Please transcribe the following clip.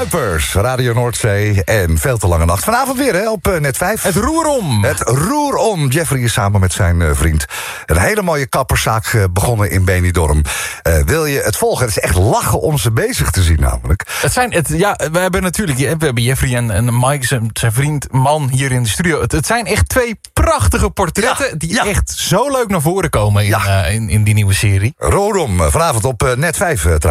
Kuipers, Radio Noordzee en Veel te lange nacht. Vanavond weer hè, op Net 5. Het roer om. Het roer om. Jeffrey is samen met zijn vriend een hele mooie kapperszaak begonnen in Benidorm. Wil je het volgen? Het is echt lachen om ze bezig te zien namelijk. We hebben natuurlijk we hebben Jeffrey en Mike, zijn vriend, man hier in de studio. Het zijn echt twee prachtige portretten die echt zo leuk naar voren komen in die nieuwe serie. Roer om, vanavond op Net 5 trouwens.